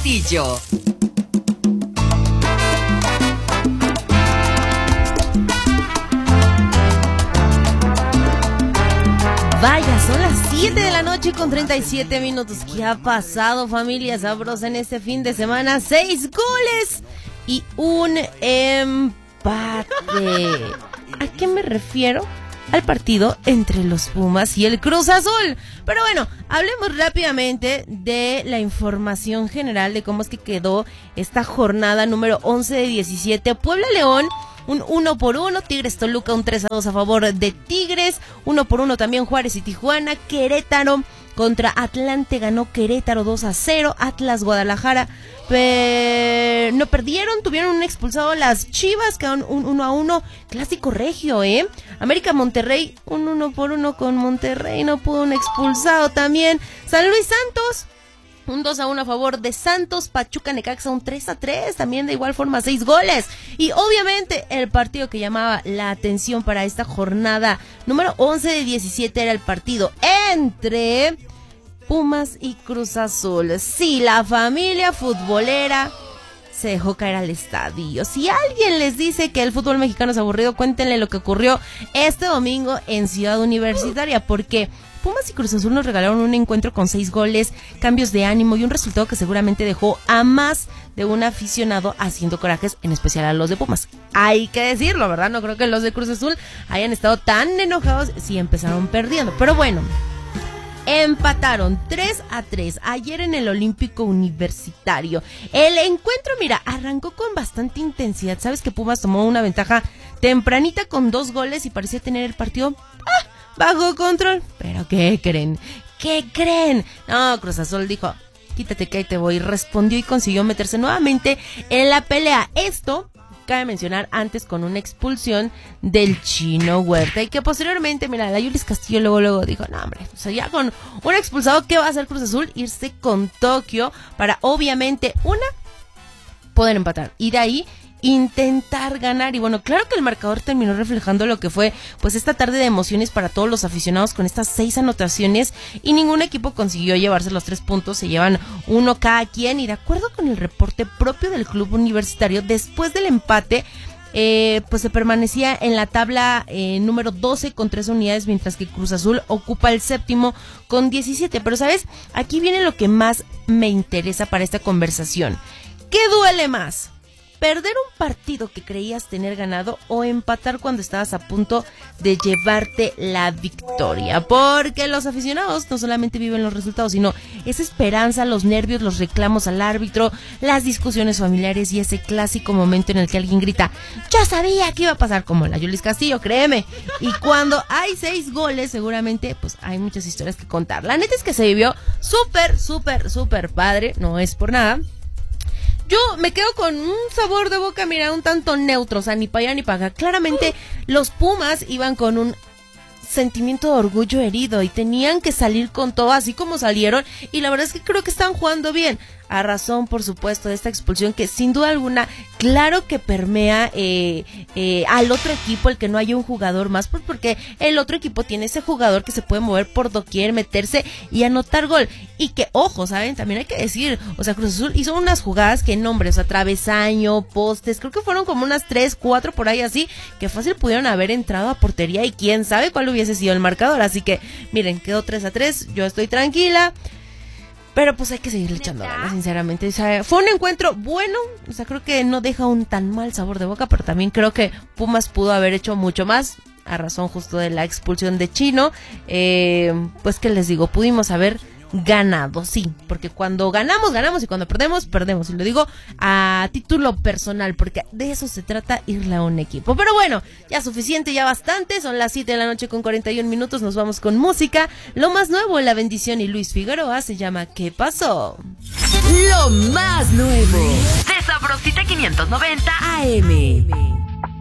Castillo. Vaya, son las 7 de la noche con 37 minutos. ¿Qué ha pasado, familia sabrosa, en este fin de semana? 6 goles y un empate. ¿A qué me refiero? Al partido entre los Pumas y el Cruz Azul. Pero bueno, hablemos rápidamente de la información general de cómo es que quedó esta jornada número 11 de 17. Puebla-León, un 1-1, Tigres-Toluca, un 3-2 a favor de Tigres, 1-1 también Juárez y Tijuana. Querétaro contra Atlante, ganó Querétaro 2-0, Atlas-Guadalajara no perdieron, tuvieron un expulsado las Chivas, quedaron un 1-1, clásico regio, América-Monterrey, un 1-1 con Monterrey, no pudo un expulsado también. San Luis Santos, un 2-1 a favor de Santos. Pachuca-Necaxa, un 3-3, también de igual forma 6 goles. Y obviamente el partido que llamaba la atención para esta jornada número 11 de 17 era el partido entre Pumas y Cruz Azul. Sí, la familia futbolera se dejó caer al estadio. Si alguien les dice que el fútbol mexicano es aburrido, cuéntenle lo que ocurrió este domingo en Ciudad Universitaria, porque Pumas y Cruz Azul nos regalaron un encuentro con 6 goles, cambios de ánimo y un resultado que seguramente dejó a más de un aficionado haciendo corajes, en especial a los de Pumas. Hay que decirlo, ¿verdad? No creo que los de Cruz Azul hayan estado tan enojados si empezaron perdiendo. Pero bueno, empataron 3-3 ayer en el Olímpico Universitario. El encuentro, mira, arrancó con bastante intensidad. Sabes que Pumas tomó una ventaja tempranita con 2 goles y parecía tener el partido bajo control. Pero ¿qué creen? ¿Qué creen? No, Cruz Azul dijo, quítate que ahí te voy. Respondió y consiguió meterse nuevamente en la pelea. Esto cabe mencionar antes con una expulsión del Chino Huerta, y que posteriormente, mira, la Yulys Castillo luego dijo, no hombre, o sea, ya con un expulsado, ¿qué va a hacer Cruz Azul? Irse con Tokio para obviamente poder empatar y de ahí intentar ganar. Y bueno, claro que el marcador terminó reflejando lo que fue pues esta tarde de emociones para todos los aficionados con estas 6 anotaciones, y ningún equipo consiguió llevarse los 3 puntos, se llevan 1 cada quien. Y de acuerdo con el reporte propio del club universitario, después del empate pues se permanecía en la tabla número 12 con 3 unidades, mientras que Cruz Azul ocupa el séptimo con 17. Pero sabes, aquí viene lo que más me interesa para esta conversación. ¿Qué duele más? ¿Perder un partido que creías tener ganado o empatar cuando estabas a punto de llevarte la victoria? Porque los aficionados no solamente viven los resultados, sino esa esperanza, los nervios, los reclamos al árbitro, las discusiones familiares y ese clásico momento en el que alguien grita, yo sabía que iba a pasar, como la Yulys Castillo, créeme. Y cuando hay 6 goles, seguramente pues hay muchas historias que contar. La neta es que se vivió súper padre, no es por nada. Yo me quedo con un sabor de boca, mira, un tanto neutro, o sea, ni para allá ni para acá. Claramente los Pumas iban con un sentimiento de orgullo herido y tenían que salir con todo así como salieron, y la verdad es que creo que están jugando bien, a razón por supuesto de esta expulsión que sin duda alguna claro que permea al otro equipo el que no haya un jugador más, pues porque el otro equipo tiene ese jugador que se puede mover por doquier, meterse y anotar gol. Y que ojo, ¿saben? También hay que decir, o sea, Cruz Azul hizo unas jugadas que nombre, o sea, travesaño, postes, creo que fueron como unas 3, 4 por ahí así, que fácil pudieron haber entrado a portería y quién sabe cuál hubiese sido el marcador. Así que miren, quedó 3-3, yo estoy tranquila, pero pues hay que seguirle echando ganas, sinceramente. O sea, fue un encuentro bueno, o sea, creo que no deja un tan mal sabor de boca, pero también creo que Pumas pudo haber hecho mucho más, a razón justo de la expulsión de Chino. Pues que les digo, pudimos haber ganado, sí, porque cuando ganamos y cuando perdemos, y lo digo a título personal, porque de eso se trata, irle a un equipo. Pero bueno, ya suficiente, ya bastante, son las 7 de la noche con 41 minutos, nos vamos con música. Lo más nuevo en La Bendición y Luis Figueroa se llama ¿Qué pasó? Lo más nuevo de Sabrosita 590 AM.